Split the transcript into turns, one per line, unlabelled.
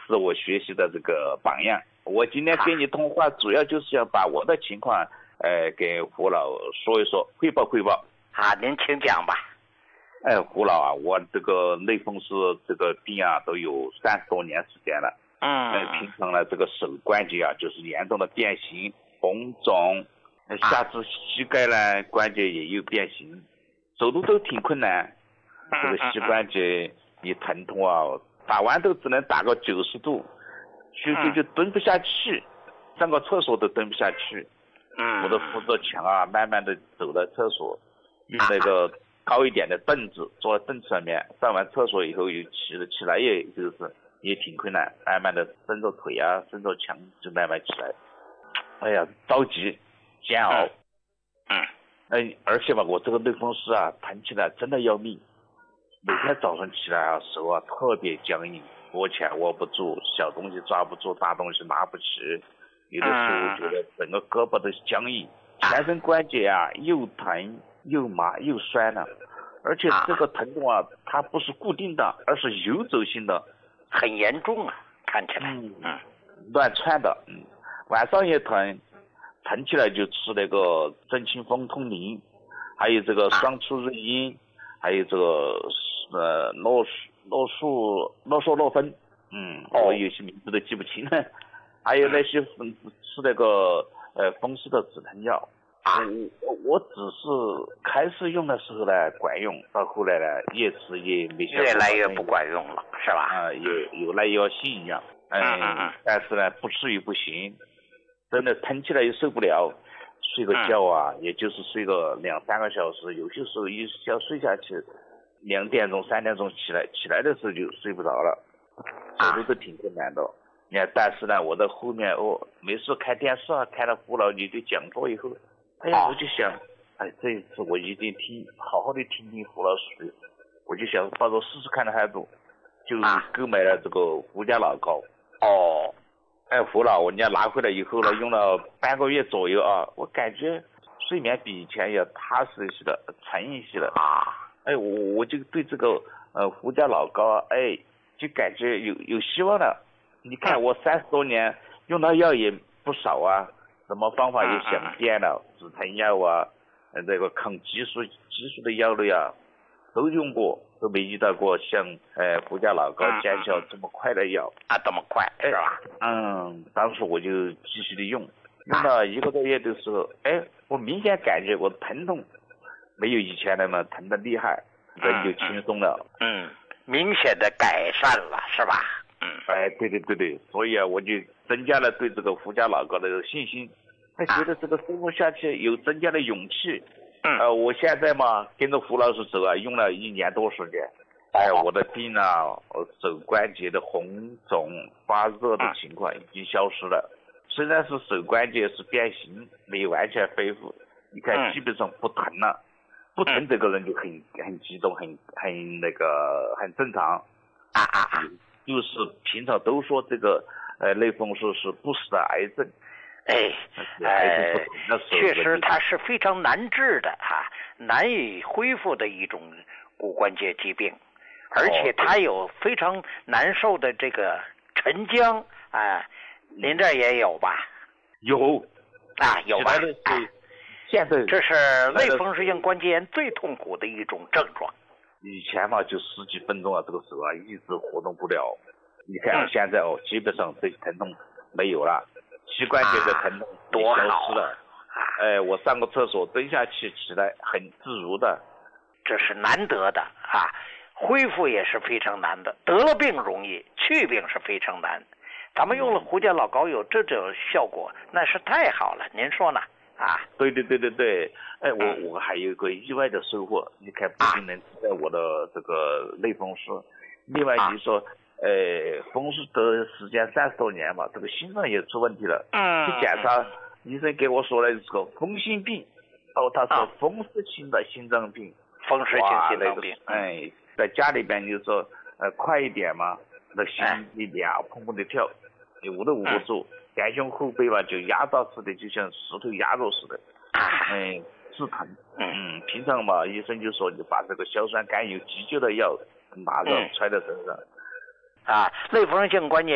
是我学习的这个榜样。我今天跟你通话，主要就是要把我的情况，给胡老说一说，汇报汇报。
啊，您请讲吧。
胡老啊，我这个类风湿这个病啊，都有30多年时间了。平常呢，这个手关节啊，就是严重的变形、红肿，下肢膝盖呢关节也有变形，走路都挺困难。这个膝关节一疼痛啊，打完都只能打个90度，就蹲不下去，上个厕所都蹲不下去。我都扶着墙啊，慢慢的走到厕所，用那个高一点的凳子坐在凳子上面，上完厕所以后又起来，也挺困难，慢慢的伸着腿啊，伸着墙就慢慢起来。哎呀，着急煎熬。而且吧，我这个类风湿啊，疼起来真的要命。每天早上起来啊，手啊特别僵硬，握起来握不住，小东西抓不住，大东西拿不起。有的时候觉得整个胳膊都僵硬，全身关节啊又疼又麻又酸了。而且这个疼痛啊，它不是固定的，而是游走性的，
很严重啊，看起来。
乱窜的。晚上也疼起来就吃那个镇清风通灵，还有这个双出日阴，还有这个诺索诺芬。我有些名字都记不清了。还有那些吃那个风湿的止疼药。我只是开始用的时候呢管用，到后来呢越吃越没效果，
越来越不管用了，是吧？
有耐药性一样。但是呢不吃也不行，真的疼起来又受不了，睡个觉啊，也就是睡个2-3个小时，有些时候一觉睡下去2点钟3点钟起来的时候就睡不着了，走路都挺困难的。但是呢我在后面没事开电视啊，看了胡老你的讲座以后，我就想，这一次我一定好好的听胡老师的，我就想抱着试试看的态度，就购买了这个胡家老膏。胡老，人家拿回来以后呢，用了半个月左右啊，我感觉睡眠比以前也踏实一些了，沉一些了。我就对这个胡家老膏就感觉有希望了。你看我30多年用的药也不少啊，什么方法也想遍了，止疼药啊，这个抗激素的药类啊都用过，都没遇到过像胡家老膏见效这么快的药
这么快是吧？
当时我就继续的用了1个多月的时候，我明显感觉我的疼痛没有以前那么疼的厉害，人就轻松了。
明显的改善了是吧？
对，所以啊我就增加了对这个胡家老膏的信心，觉得这个生活下去有增加的勇气。我现在嘛跟着胡老师走啊，用了1年多时间，我的病啊，手关节的红肿发热的情况已经消失了。虽然是手关节是变形，没有完全恢复，你看基本上不疼了。不疼这个人就很激动，很正常。就是平常都说这个类风湿是不死的癌症。
确实它是非常难治的难以恢复的一种骨关节疾病，而且它有非常难受的这个沉僵。您这也有吧？
有
吧？
现在
这是类风湿性关节炎最痛苦的一种症状。
以前嘛就10几分钟啊，这个手啊一直活动不了。你看现在基本上这些疼痛没有了，膝关节的疼痛也消失了。我上个厕所蹲下去起来很自如的。
这是难得的恢复也是非常难的。得了病容易，去病是非常难。咱们用了胡家老膏有这种效果，那是太好了，您说呢？
对。我还有一个意外的收获，你看不仅能治疗我的这个类风湿，另外你说风湿得时间30多年嘛，这个心脏也出问题了。去检查，医生给我说了这个风心病，他说风湿性的心脏病。
风湿性心脏病。
在家里边就说快一点嘛，那心里面砰砰的跳，捂都捂不住，前胸后背吧就压到似的，就像石头压着似的。治疼。平常嘛医生就说你把这个硝酸甘油急救的药拿着揣在身上。
类风湿性关节